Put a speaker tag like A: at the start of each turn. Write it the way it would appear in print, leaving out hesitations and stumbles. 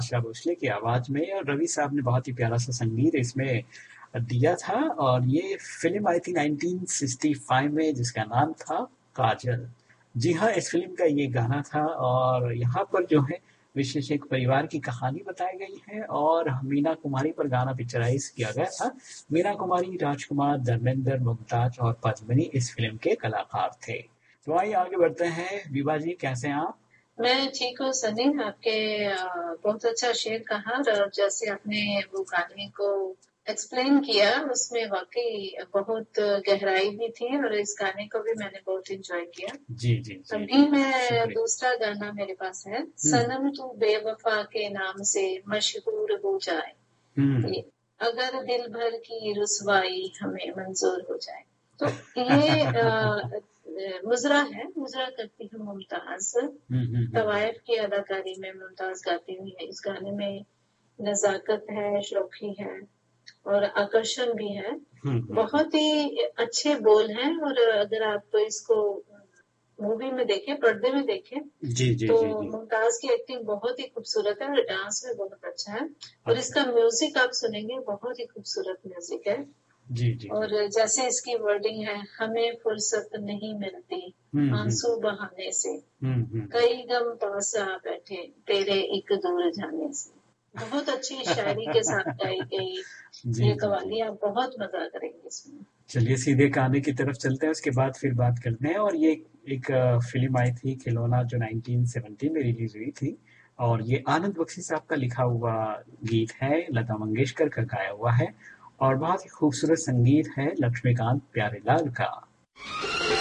A: आशा भोसले की आवाज में, और रवि साहब ने बहुत ही प्यारा सा संगीत इसमें दिया था। और ये फिल्म आई थी 1965 में, जिसका नाम था काजल। जी हाँ, इस फिल्म का ये गाना था। और यहाँ पर जो है विशेष एक परिवार की कहानी बताई गई है, और मीना कुमारी पर गाना पिक्चराइज किया गया था। मीना कुमारी, राजकुमार, धर्मेंद्र, मुमताज और पद्मिनी इस फिल्म के कलाकार थे। तो आइए आगे बढ़ते हैं। विभा जी, कैसे हैं आप?
B: मैं ठीक हूँ सनी। आपके बहुत अच्छा शेर कहा, और जैसे आपने वो गाने को एक्सप्लेन किया उसमें वाकई बहुत गहराई भी थी, और इस गाने को भी मैंने बहुत एंजॉय किया।
A: जी जी जी
B: अभी मैं
A: शुक्रिया।
B: दूसरा गाना मेरे पास है,
A: हम्म
B: सनम तू बेवफा के नाम से मशहूर हो जाए,
A: हम्म
B: ये अगर दिल भर की रुसवाई हमें मंजूर हो जाए। तो ये मुजरा है, मुजरा करती हूँ मुमताज। तवायफ की अदाकारी में मुमताज गाती हुई है। इस गाने में नजाकत है, शौकी है और आकर्षण भी है। बहुत ही अच्छे बोल हैं, और अगर आप इसको मूवी में देखें, पर्दे में देखें,
A: जी जी
B: तो
A: जी जी
B: मुमताज की एक्टिंग बहुत ही खूबसूरत है, और डांस भी बहुत अच्छा है। और इसका म्यूजिक आप सुनेंगे, बहुत ही खूबसूरत म्यूजिक है।
A: जी जी
B: और जैसे इसकी वर्डिंग है, हमें फुर्सत नहीं मिलती आंसू बहाने से, कई गम पास आ बैठे तेरे एक दूर जाने से। बहुत अच्छी शायरी के साथ गाई गई
A: जी
B: ये
A: जी जी।
B: कवालियां, बहुत मजा करेंगे इसमें।
A: चलिए सीधे गाने की तरफ चलते हैं, उसके बाद फिर बात करते हैं। और ये एक फिल्म आई थी खिलौना, जो 1970 में रिलीज हुई थी। और ये आनंद बख्शी साहब का लिखा हुआ गीत है, लता मंगेशकर का गाया हुआ है। और बहुत ही खूबसूरत संगीत है लक्ष्मीकांत प्यारेलाल का।